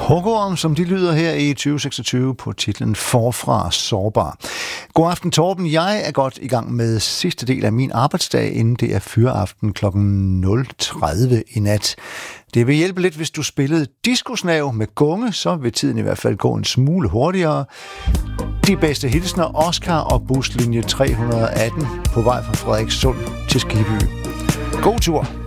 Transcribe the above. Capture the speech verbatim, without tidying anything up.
Huggorm, som de lyder her i tyve seksogtyve på titlen Forfra Sårbar. God aften, Torben. Jeg er godt i gang med sidste del af min arbejdsdag, inden det er fyraften klokken nul tredive i nat. Det vil hjælpe lidt, hvis du spillede discosnav med gunge, så vil tiden i hvert fald gå en smule hurtigere. De bedste hilsner, Oscar og buslinje tre hundrede og atten på vej fra Frederikssund til Skibby. God tur!